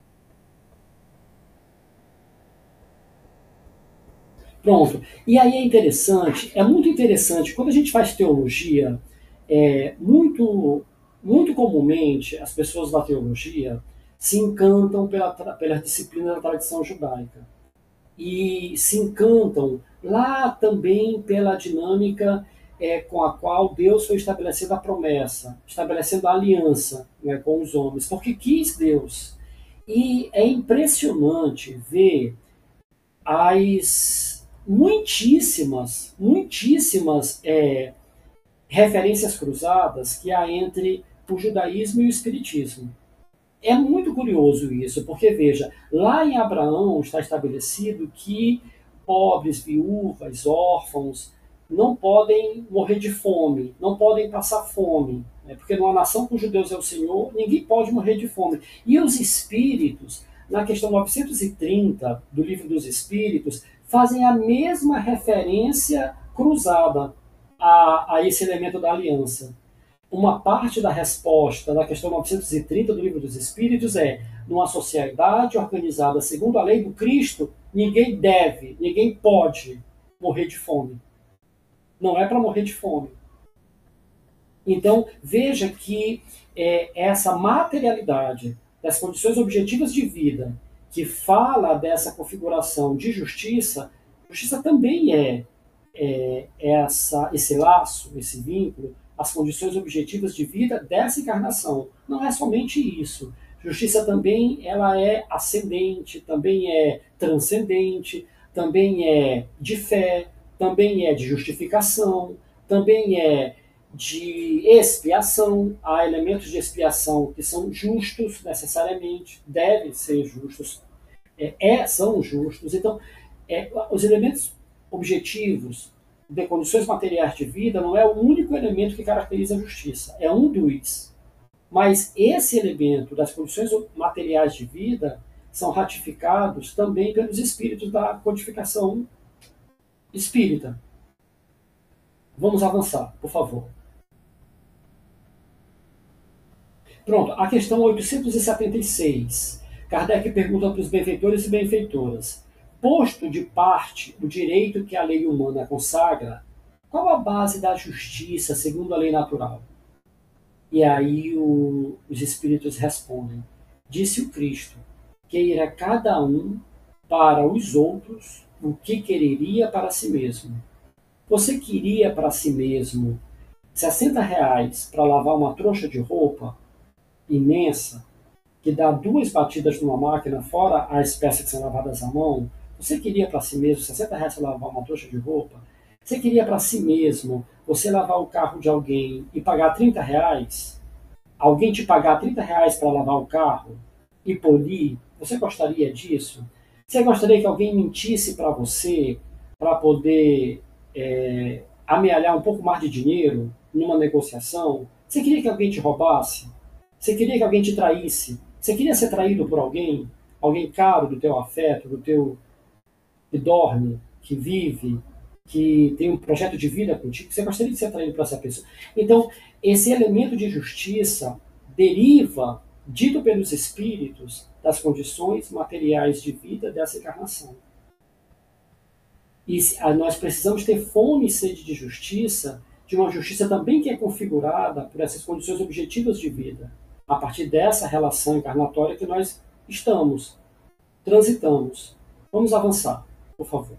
Pronto. E aí é interessante, é muito interessante, quando a gente faz teologia, é, muito, muito comumente as pessoas da teologia se encantam pela, pela disciplina da tradição judaica. E se encantam lá também pela dinâmica é, com a qual Deus foi estabelecendo a promessa, estabelecendo a aliança, né, com os homens, porque quis Deus. E é impressionante ver as muitíssimas, muitíssimas é, referências cruzadas que há entre o judaísmo e o espiritismo. É muito curioso isso, porque, veja, lá em Abraão está estabelecido que pobres, viúvas, órfãos não podem morrer de fome, não podem passar fome, né? Porque numa nação cujo Deus é o Senhor, ninguém pode morrer de fome. E os espíritos, na questão novecentos e trinta do Livro dos Espíritos, fazem a mesma referência cruzada a, a esse elemento da aliança. Uma parte da resposta da questão novecentos e trinta do Livro dos Espíritos é: numa sociedade organizada segundo a lei do Cristo, ninguém deve, ninguém pode morrer de fome. Não é para morrer de fome. Então, veja que é, essa materialidade das condições objetivas de vida, que fala dessa configuração de justiça, justiça também é, é essa, esse laço, esse vínculo, as condições objetivas de vida dessa encarnação. Não é somente isso. Justiça também ela é ascendente, também é transcendente, também é de fé, também é de justificação, também é de expiação. Há elementos de expiação que são justos necessariamente, devem ser justos, é, é, são justos. Então, é, os elementos objetivos de condições materiais de vida não é o único elemento que caracteriza a justiça, é um dos. Mas esse elemento das condições materiais de vida são ratificados também pelos espíritos da codificação espírita. Vamos avançar, por favor. Pronto, a questão oitocentos e setenta e seis. Kardec pergunta para os benfeitores e benfeitoras: posto de parte o direito que a lei humana consagra, qual a base da justiça segundo a lei natural? E aí o, os espíritos respondem: disse o Cristo, queira cada um para os outros o que quereria para si mesmo. Você queria para si mesmo sessenta reais para lavar uma trouxa de roupa imensa, que dá duas batidas numa máquina, fora as peças que são lavadas à mão? Você queria para si mesmo sessenta reais para lavar uma trouxa de roupa? Você queria para si mesmo você lavar o carro de alguém e pagar trinta reais? Alguém te pagar trinta reais para lavar o carro e polir? Você gostaria disso? Você gostaria que alguém mentisse para você para poder é, amealhar um pouco mais de dinheiro numa negociação? Você queria que alguém te roubasse? Você queria que alguém te traísse? Você queria ser traído por alguém? Alguém caro do teu afeto, do teu que dorme, que vive, que tem um projeto de vida contigo? Você gostaria de ser traído por essa pessoa? Então, esse elemento de justiça deriva, dito pelos espíritos, das condições materiais de vida dessa encarnação. E nós precisamos ter fome e sede de justiça, de uma justiça também que é configurada por essas condições objetivas de vida, a partir dessa relação encarnatória que nós estamos, transitamos. Vamos avançar, por favor.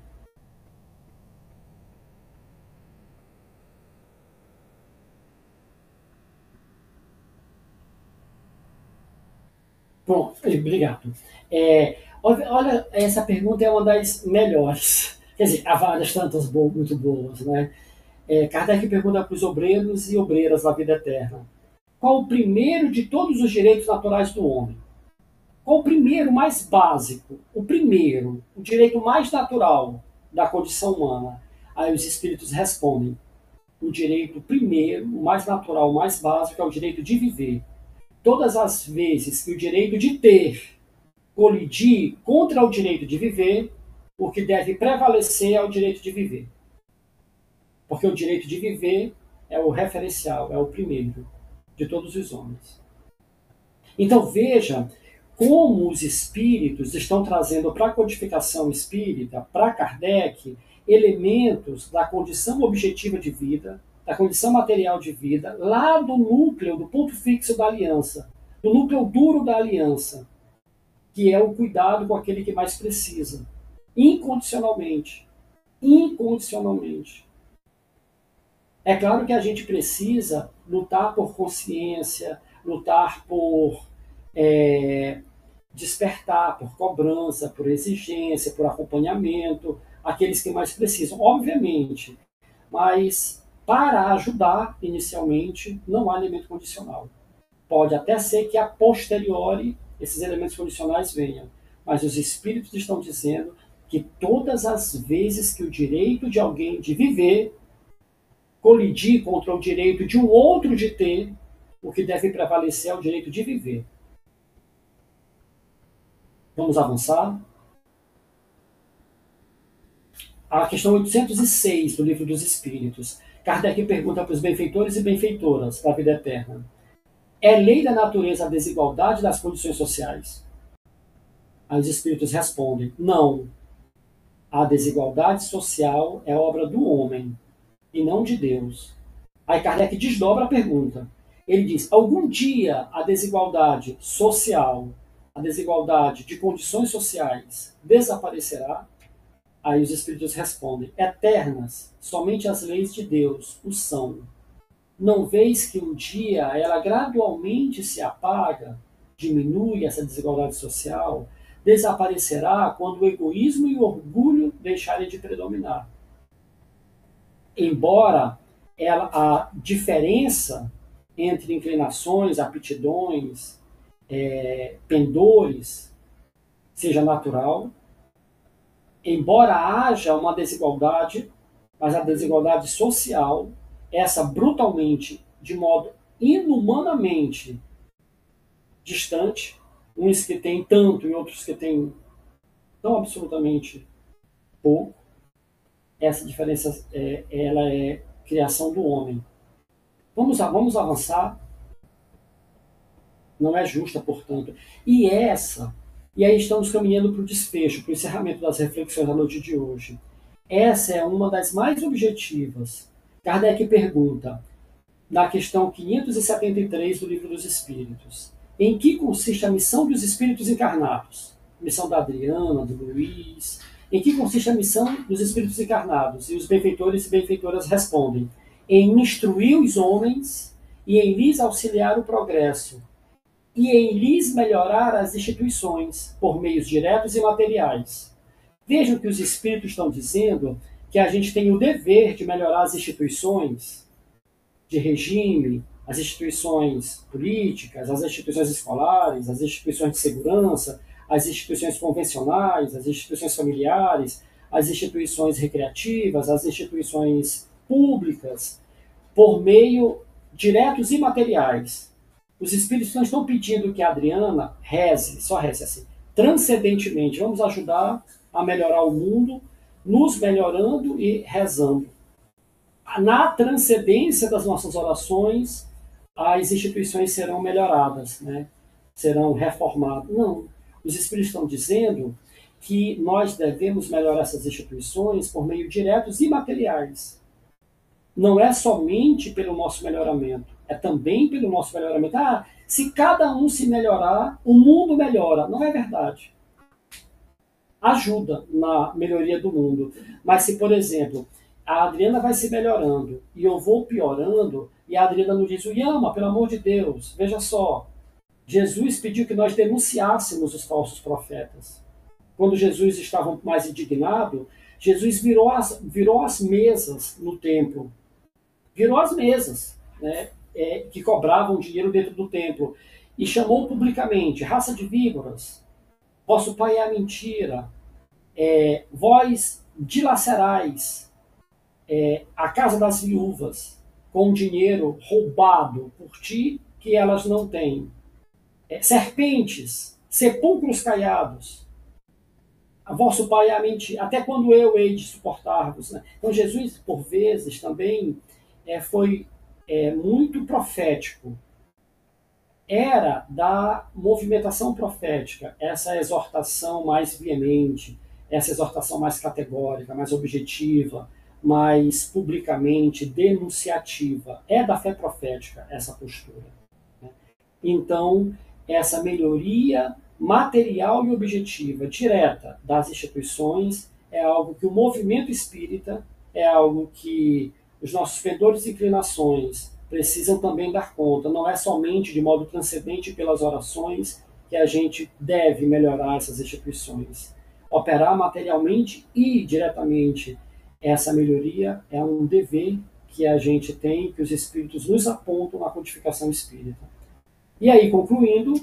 Pronto, obrigado. É, olha, essa pergunta é uma das melhores. Quer dizer, há várias tantas bo muito boas, né? É, Kardec pergunta para os obreiros e obreiras da vida eterna: qual o primeiro de todos os direitos naturais do homem? Qual o primeiro mais básico? O primeiro, o direito mais natural da condição humana? Aí os espíritos respondem: o direito primeiro, o mais natural, o mais básico é o direito de viver. Todas as vezes que o direito de ter colidir contra o direito de viver, o que deve prevalecer é o direito de viver. Porque o direito de viver é o referencial, é o primeiro de todos os homens. Então veja como os espíritos estão trazendo para a codificação espírita, para Kardec, elementos da condição objetiva de vida, da condição material de vida, lá do núcleo, do ponto fixo da aliança, do núcleo duro da aliança, que é o cuidado com aquele que mais precisa, incondicionalmente. Incondicionalmente. É claro que a gente precisa lutar por consciência, lutar por é, despertar, por cobrança, por exigência, por acompanhamento, aqueles que mais precisam, obviamente. Mas para ajudar, inicialmente, não há elemento condicional. Pode até ser que a posteriori esses elementos condicionais venham, mas os espíritos estão dizendo que todas as vezes que o direito de alguém de viver colidir contra o direito de um outro de ter, o que deve prevalecer é o direito de viver. Vamos avançar? A questão oitocentos e seis do Livro dos Espíritos. Kardec pergunta para os benfeitores e benfeitoras da vida eterna: é lei da natureza a desigualdade das condições sociais? Aí os espíritos respondem: não. A desigualdade social é obra do homem e não de Deus. Aí Kardec desdobra a pergunta. Ele diz: algum dia a desigualdade social, a desigualdade de condições sociais desaparecerá? Aí os espíritos respondem: eternas, somente as leis de Deus o são. Não vês que um dia ela gradualmente se apaga, diminui essa desigualdade social, desaparecerá quando o egoísmo e o orgulho deixarem de predominar. Embora ela, a diferença entre inclinações, aptidões, é, pendores, seja natural, embora haja uma desigualdade, mas a desigualdade social, essa brutalmente, de modo inumanamente distante, uns que têm tanto e outros que têm tão absolutamente pouco, essa diferença é, ela é criação do homem. Vamos, vamos avançar. não é justa, portanto. E essa, e aí estamos caminhando para o desfecho, para o encerramento das reflexões da noite de hoje. Essa é uma das mais objetivas. Kardec pergunta, na questão quinhentos e setenta e três do Livro dos Espíritos, em que consiste a missão dos espíritos encarnados? Missão da Adriana, do Luiz. Em que consiste a missão dos espíritos encarnados? E os benfeitores e benfeitoras respondem, em instruir os homens e em lhes auxiliar o progresso, e em lhes melhorar as instituições, por meios diretos e materiais. Vejam que os espíritos estão dizendo que a gente tem o dever de melhorar as instituições de regime, as instituições políticas, as instituições escolares, as instituições de segurança, as instituições convencionais, as instituições familiares, as instituições recreativas, as instituições públicas, por meio diretos e materiais. Os espíritos não estão pedindo que a Adriana reze, só reze assim, transcendentemente, vamos ajudar a melhorar o mundo, nos melhorando e rezando. Na transcendência das nossas orações, as instituições serão melhoradas, né? Serão reformadas. Não. Os espíritos estão dizendo que nós devemos melhorar essas instituições por meio diretos e materiais. Não é somente pelo nosso melhoramento, é também pelo nosso melhoramento. Ah, se cada um se melhorar, o mundo melhora. Não é verdade. Ajuda na melhoria do mundo. Mas se, por exemplo, a Adriana vai se melhorando e eu vou piorando, e a Adriana nos diz, Yama, pelo amor de Deus, veja só, Jesus pediu que nós denunciássemos os falsos profetas. Quando Jesus estava mais indignado, Jesus virou as, virou as mesas no templo. Virou as mesas, né, é, que cobravam dinheiro dentro do templo. E chamou publicamente, raça de víboras, vosso pai é a mentira, é, vós dilacerais é, a casa das viúvas com dinheiro roubado por ti que elas não têm. É, serpentes, sepulcros caiados, a vosso pai é a mentira, até quando eu hei de suportar-vos. Né? Então Jesus, por vezes, também é, foi é, muito profético. Era da movimentação profética essa exortação mais veemente, essa exortação mais categórica, mais objetiva, mais publicamente denunciativa. É da fé profética essa postura. Né? Então, essa melhoria material e objetiva, direta das instituições, é algo que o movimento espírita, é algo que os nossos pendores e inclinações precisam também dar conta. Não é somente de modo transcendente pelas orações que a gente deve melhorar essas instituições. Operar materialmente e diretamente essa melhoria é um dever que a gente tem, que os espíritos nos apontam na codificação espírita. E aí, concluindo,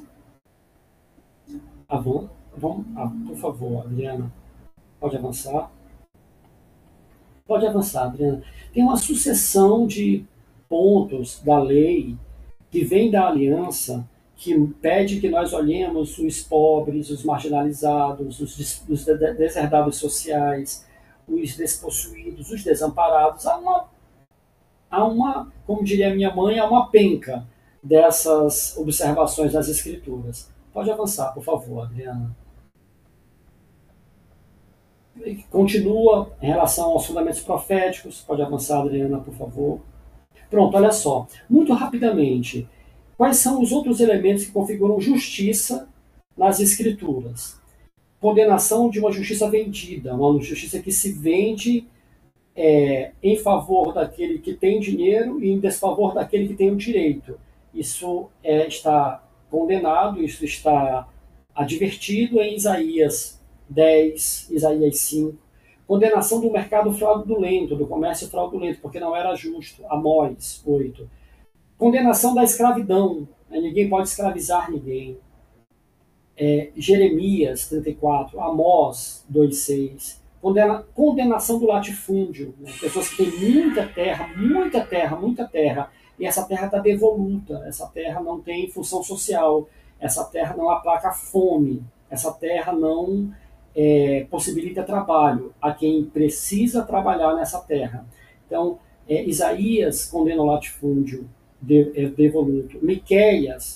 Avan, vamos, ah, por favor, Adriana, pode avançar. Pode avançar, Adriana. Tem uma sucessão de pontos da lei que vem da aliança que pede que nós olhemos os pobres, os marginalizados, os, os deserdados sociais, os despossuídos, os desamparados. Há uma, há uma, como diria minha mãe, há uma penca dessas observações das escrituras. Pode avançar, por favor, Adriana. Continua em relação aos fundamentos proféticos. Pode avançar, Adriana, por favor. Pronto, olha só. Muito rapidamente, quais são os outros elementos que configuram justiça nas escrituras? Condenação de uma justiça vendida, uma justiça que se vende é, em favor daquele que tem dinheiro e em desfavor daquele que tem o direito. Isso é, está condenado, isso está advertido em Isaías dez, Isaías cinco. Condenação do mercado fraudulento, do comércio fraudulento, porque não era justo. Amós oito. Condenação da escravidão, né? Ninguém pode escravizar ninguém. É, Jeremias trinta e quatro, Amós dois seis. Condena, condenação do latifúndio, né? Pessoas que têm muita terra, muita terra, muita terra, e essa terra está devoluta, essa terra não tem função social, essa terra não aplaca a fome, essa terra não é, possibilita trabalho a quem precisa trabalhar nessa terra. Então, é, Isaías condena o latifúndio de, é, devoluto. Miqueias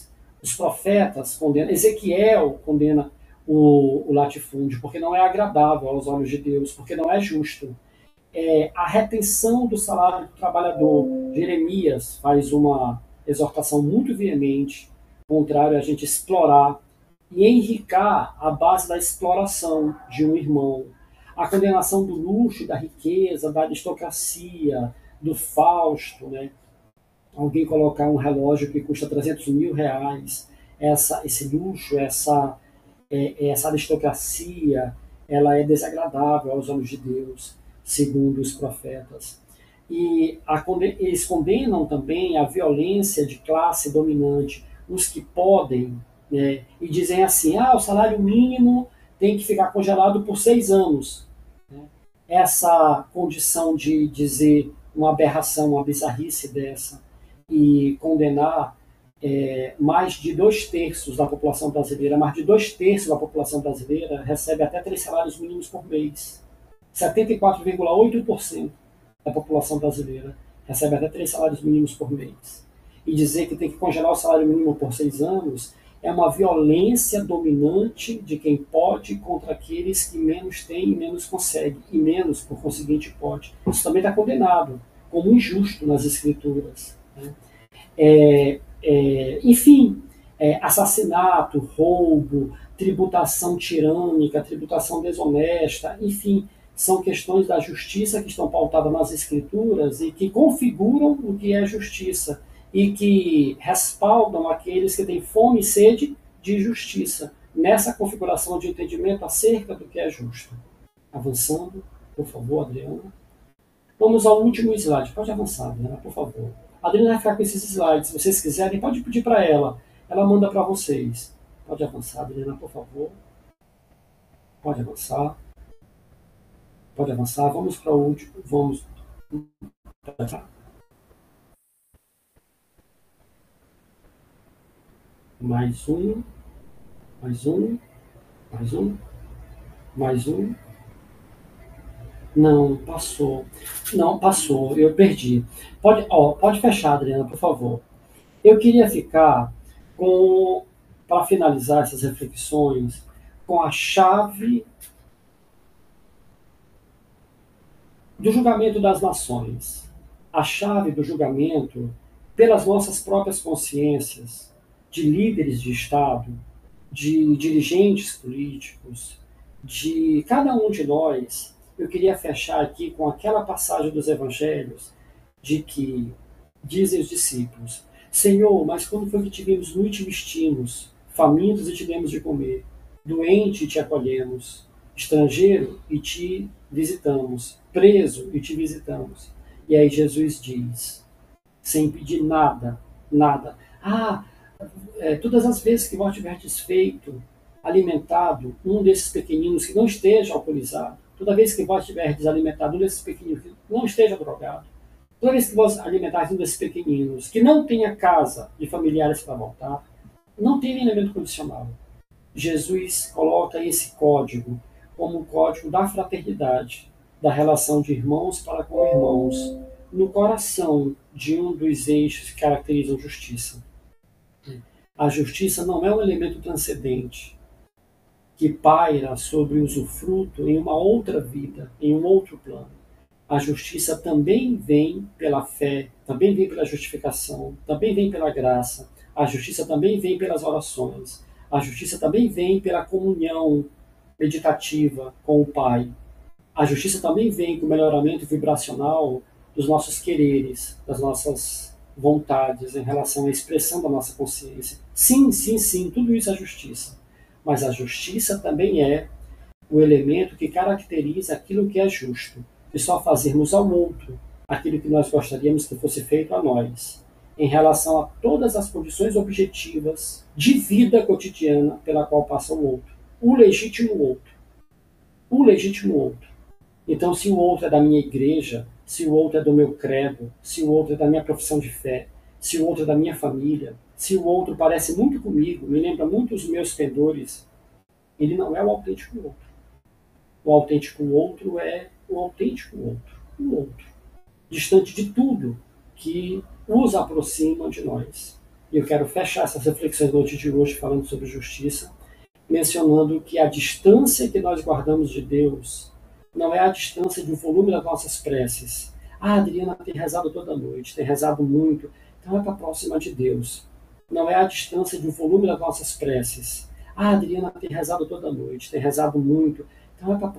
Os profetas condenam, Ezequiel condena o, o latifúndio, porque não é agradável aos olhos de Deus, porque não é justo. É, a retenção do salário do trabalhador. Jeremias faz uma exortação muito veemente, contrário a gente explorar e enricar a base da exploração de um irmão. A condenação do luxo, da riqueza, da aristocracia, do Fausto, né? Alguém colocar um relógio que custa trezentos mil reais, essa, esse luxo, essa, é, essa aristocracia, ela é desagradável aos olhos de Deus, segundo os profetas. E a, eles condenam também a violência de classe dominante, os que podem, né, e dizem assim, ah, o salário mínimo tem que ficar congelado por seis anos. Essa condição de dizer uma aberração, uma bizarrice dessa, e condenar é, mais de dois terços da população brasileira, mais de dois terços da população brasileira recebe até três salários mínimos por mês. setenta e quatro vírgula oito por cento da população brasileira recebe até três salários mínimos por mês. E dizer que tem que congelar o salário mínimo por seis anos é uma violência dominante de quem pode contra aqueles que menos têm e menos conseguem, e menos, por conseguinte, pode. Isso também está condenado como injusto nas Escrituras. Né? É, é, enfim, é, assassinato, roubo, tributação tirânica, tributação desonesta, enfim, são questões da justiça que estão pautadas nas Escrituras e que configuram o que é justiça e que respaldam aqueles que têm fome e sede de justiça nessa configuração de entendimento acerca do que é justo. Avançando, por favor, Adriana. Vamos ao último slide. Pode avançar, Adriana, por favor. A Adriana vai ficar com esses slides. Se vocês quiserem, pode pedir para ela. Ela manda para vocês. Pode avançar, Adriana, por favor. Pode avançar. Pode avançar. Vamos para o último. Vamos. Mais um. Mais um. Mais um. Mais um. Não, passou. Não, passou. Eu perdi. Pode, ó, pode fechar, Adriana, por favor. Eu queria ficar com, para finalizar essas reflexões, com a chave do julgamento das nações. A chave do julgamento pelas nossas próprias consciências, de líderes de Estado, de dirigentes políticos, de cada um de nós. Eu queria fechar aqui com aquela passagem dos evangelhos de que dizem os discípulos: Senhor, mas quando foi que te vimos nu e te vestimos, famintos e te demos de comer, doente e te acolhemos, estrangeiro e te visitamos, preso e te visitamos? E aí Jesus diz, sem pedir nada, nada. Ah, é, todas as vezes que vós tiverdes feito, alimentado um desses pequeninos que não esteja alcoolizado, toda vez que vós tiverdes alimentado um desses pequeninos que não esteja drogado, toda vez que vós alimentardes um desses pequeninos que não tenha casa de familiares para voltar, não tem elemento condicional. Jesus coloca esse código como um código da fraternidade, da relação de irmãos para com irmãos, no coração de um dos eixos que caracterizam justiça. A justiça não é um elemento transcendente que paira sobre o usufruto em uma outra vida, em um outro plano. A justiça também vem pela fé, também vem pela justificação, também vem pela graça. A justiça também vem pelas orações. A justiça também vem pela comunhão meditativa com o Pai. A justiça também vem com o melhoramento vibracional dos nossos quereres, das nossas vontades em relação à expressão da nossa consciência. Sim, sim, sim, tudo isso é justiça. Mas a justiça também é o elemento que caracteriza aquilo que é justo, e só fazermos ao outro aquilo que nós gostaríamos que fosse feito a nós, em relação a todas as condições objetivas de vida cotidiana pela qual passa o outro, o legítimo outro, o legítimo outro. Então, se o outro é da minha igreja, se o outro é do meu credo, se o outro é da minha profissão de fé, se o outro é da minha família, se o outro parece muito comigo, me lembra muito os meus pendores, ele não é o autêntico outro. O autêntico outro é o autêntico outro, o outro, distante de tudo que os aproxima de nós. E eu quero fechar essas reflexões da noite de hoje falando sobre justiça, mencionando que a distância que nós guardamos de Deus não é a distância do volume das nossas preces. Ah, a Adriana tem rezado toda noite, tem rezado muito, então ela está próxima de Deus. Não é a distância do volume das nossas preces. Ah, a Adriana tem rezado toda noite, tem rezado muito, então ela está